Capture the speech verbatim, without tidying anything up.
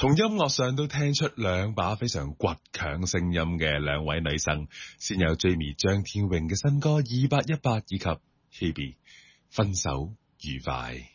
從音樂上都聽出兩把非常倔強聲音嘅兩位女生，先有 Jamie 張天穎嘅新歌二八一八以及 Hebe 分手愉快。